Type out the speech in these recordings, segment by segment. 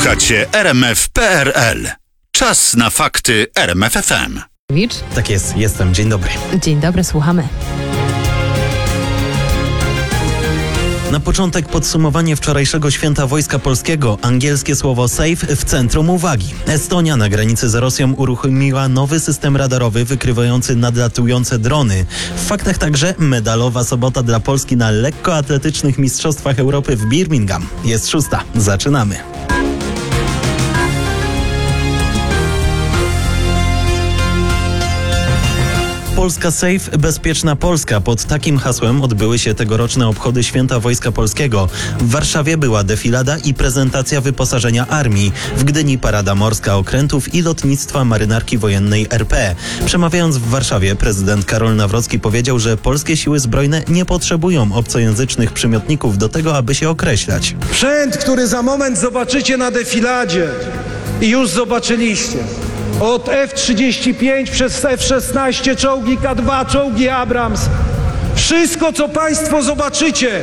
Słuchacie RMF.pl. Czas na fakty RMF FM. Tak jest, jestem. Dzień dobry. Dzień dobry, słuchamy. Na początek podsumowanie wczorajszego święta Wojska Polskiego. Angielskie słowo safe w centrum uwagi. Estonia na granicy z Rosją uruchomiła nowy system radarowy wykrywający nadlatujące drony. W faktach także medalowa sobota dla Polski na lekkoatletycznych Mistrzostwach Europy w Birmingham. Jest 6. Zaczynamy. Polska Safe, bezpieczna Polska. Pod takim hasłem odbyły się tegoroczne obchody Święta Wojska Polskiego. W Warszawie była defilada i prezentacja wyposażenia armii. W Gdyni parada morska okrętów i lotnictwa Marynarki Wojennej RP. Przemawiając w Warszawie, prezydent Karol Nawrocki powiedział, że polskie siły zbrojne nie potrzebują obcojęzycznych przymiotników do tego, aby się określać. Sprzęt, który za moment zobaczycie na defiladzie i już zobaczyliście. Od F-35 przez F-16, czołgi K2, czołgi Abrams. Wszystko, co państwo zobaczycie,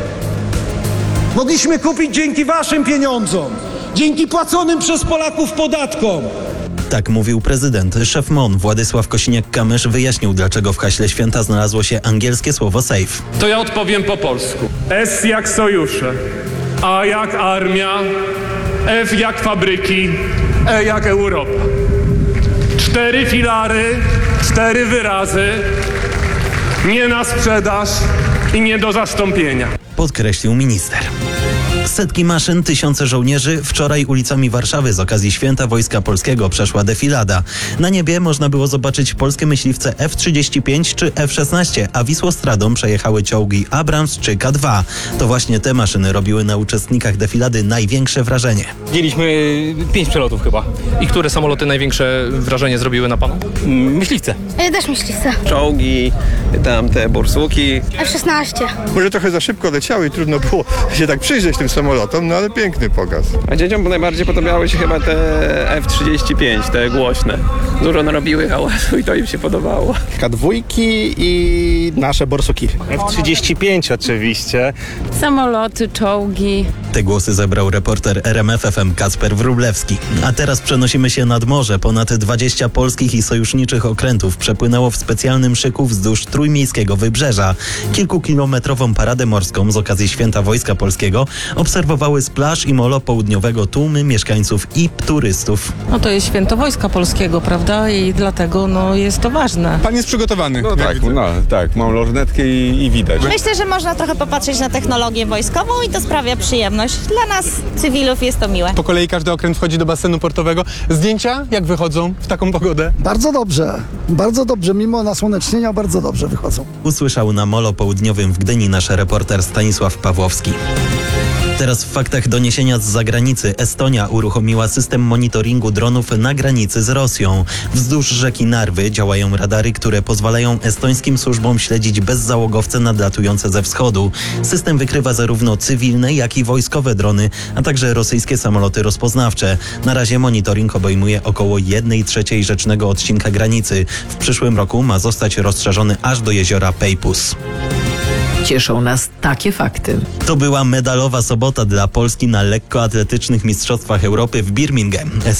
mogliśmy kupić dzięki waszym pieniądzom, dzięki płaconym przez Polaków podatkom. Tak mówił prezydent. Szef MON Władysław Kosiniak-Kamysz wyjaśnił, dlaczego w haśle święta znalazło się angielskie słowo safe. To ja odpowiem po polsku. S jak sojusze, A jak armia, F jak fabryki, E jak Europa. 4 filary, 4 wyrazy, nie na sprzedaż i nie do zastąpienia. Podkreślił minister. Setki maszyn, tysiące żołnierzy. Wczoraj ulicami Warszawy z okazji Święta Wojska Polskiego przeszła defilada. Na niebie można było zobaczyć polskie myśliwce F-35 czy F-16, a Wisłostradą przejechały czołgi Abrams czy K2. To właśnie te maszyny robiły na uczestnikach defilady największe wrażenie. Widzieliśmy 5 przelotów chyba. I które samoloty największe wrażenie zrobiły na panu? Myśliwce. Też myśliwce. Czołgi, tam te borsuki. F-16. Może trochę za szybko leciały i trudno było się tak przyjrzeć tym samolotom, no ale piękny pokaz. A dzieciom najbardziej podobały się chyba te F-35, te głośne. Dużo narobiły hałasu i to im się podobało. K2 i nasze borsuki. F-35 oczywiście. Samoloty, czołgi. Te głosy zebrał reporter RMF FM Kacper Wróblewski. A teraz przenosimy się nad morze. Ponad 20 polskich i sojuszniczych okrętów przepłynęło w specjalnym szyku wzdłuż trójmiejskiego wybrzeża. Kilkukilometrową paradę morską z okazji Święta Wojska Polskiego obserwowały z plaż i molo południowego tłumy mieszkańców i turystów. No to jest święto Wojska Polskiego, prawda? I dlatego jest to ważne. Pan jest przygotowany. Tak, mam lornetkę i widać. Myślę, że można trochę popatrzeć na technologię wojskową i to sprawia przyjemność. Dla nas, cywilów, jest to miłe. Po kolei każdy okręt wchodzi do basenu portowego. Zdjęcia jak wychodzą w taką pogodę? Bardzo dobrze, mimo nasłonecznienia bardzo dobrze wychodzą. Usłyszał na molo południowym w Gdyni nasz reporter Stanisław Pawłowski. Teraz w faktach doniesienia z zagranicy. Estonia uruchomiła system monitoringu dronów na granicy z Rosją. Wzdłuż rzeki Narwy działają radary, które pozwalają estońskim służbom śledzić bezzałogowce nadlatujące ze wschodu. System wykrywa zarówno cywilne, jak i wojskowe drony, a także rosyjskie samoloty rozpoznawcze. Na razie monitoring obejmuje około 1/3 rzecznego odcinka granicy. W przyszłym roku ma zostać rozszerzony aż do jeziora Peipus. Cieszą nas takie fakty. To była medalowa sobota dla Polski na lekkoatletycznych Mistrzostwach Europy w Birmingham.